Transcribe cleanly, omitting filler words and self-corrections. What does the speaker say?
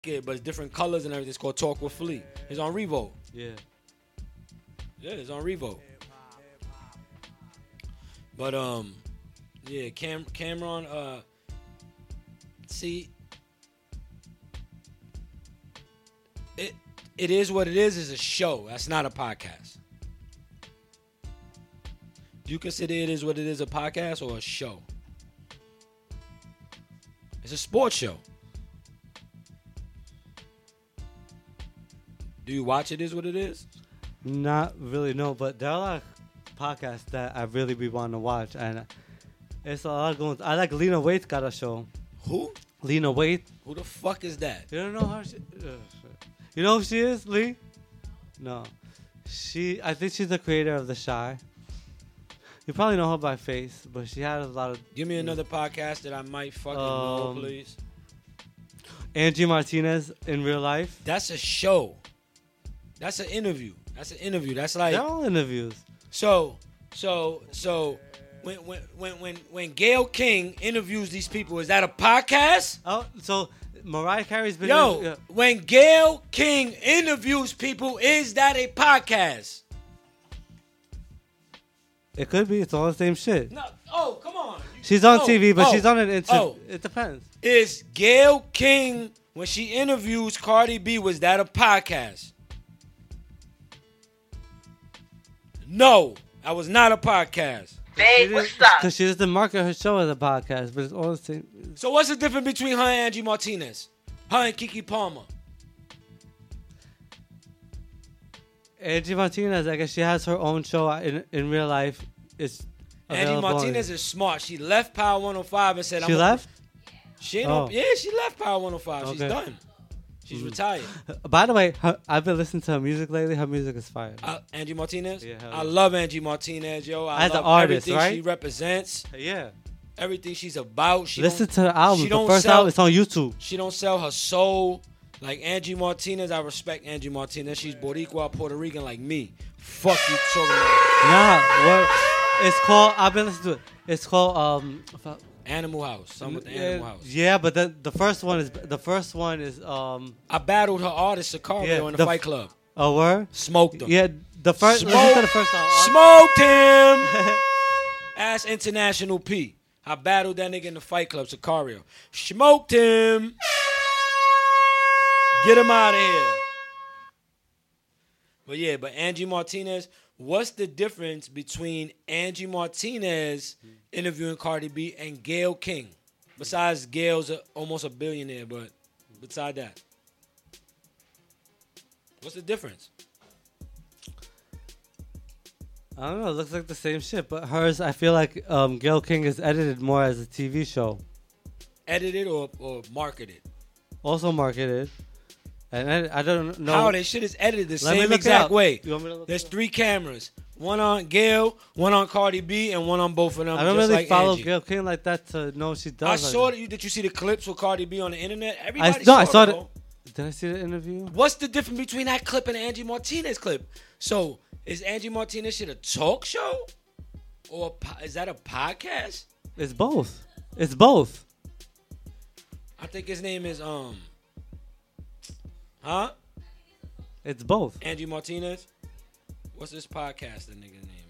it, but it's different colors and everything. It's called Talk with Flea. It's on Revolt. Yeah. Yeah, it's on Revolt. But yeah, Cameron. See, it is what it is. It's a show. That's not a podcast. Do you consider it is what it is a podcast or a show? It's a sports show. Do you watch It Is What It Is? Not really, no. But there are a lot of podcasts that I really be wanting to watch, and it's a lot going. I like Lena Waithe got a show. Who? Lena Waithe. Who the fuck is that? You don't know how she? You know who she is, Lee? No. I think she's the creator of The Shy. You probably know her by face, but she had a lot of. Give me another podcast that I might fucking know, please. Angie Martinez in real life. That's a show. That's an interview. That's like. They're all interviews. So when Gayle King interviews these people, is that a podcast? Oh, so Mariah Carey's been. When Gayle King interviews people, is that a podcast? It could be. It's all the same shit. No. Oh, come on. She's on TV, but she's on it. It depends. Is Gayle King, when she interviews Cardi B, was that a podcast? No, that was not a podcast. Babe, what's up? Because she doesn't market her show as a podcast, but it's all the same. So what's the difference between her and Angie Martinez? Her and Keke Palmer? Angie Martinez, I guess she has her own show in real life. It's Angie Martinez is smart. She left Power 105 and said, She left? She ain't yeah, she left Power 105. Okay. She's done. She's retired. By the way, I've been listening to her music lately. Her music is fire. Angie Martinez? Yeah, I love Angie Martinez, yo. I as love an artist, everything right? she represents. Yeah. Everything she's about. Listen to the album. The first album, it's on YouTube. She don't sell her soul. Like Angie Martinez, I respect Angie Martinez. She's Boricua, Puerto Rican like me. Fuck you talking about. It's called, I've been listening to it. It's called, Animal House. Something with the Animal House. Yeah, but the first one is, I battled her artist, Sicario, in the Fight Club. Oh, word? Smoked him. Yeah, the first one. Smoked him! Ask International P. I battled that nigga in the Fight Club, Sicario. Smoked him! Get him out of here. But Angie Martinez, what's the difference between Angie Martinez interviewing Cardi B and Gayle King? Besides, Gayle's almost a billionaire, but beside that, what's the difference? I don't know. It looks like the same shit, but hers, I feel like Gayle King is edited more as a TV show. Edited or marketed? Also marketed. And I don't know how they shit is edited the same exact way. You want me to look There's 3 cameras. One on Gayle, one on Cardi B, and one on both of them. I don't just really like follow Angie. Gayle King like that to know she does. I saw that. Did you see the clips with Cardi B on the internet? Everybody I saw it. Did I see the interview? What's the difference between that clip and the Angie Martinez clip? So is Angie Martinez shit a talk show, or is that a podcast? It's both. It's both. I think his name is It's both. Angie Martinez. What's this podcast? The nigga's name.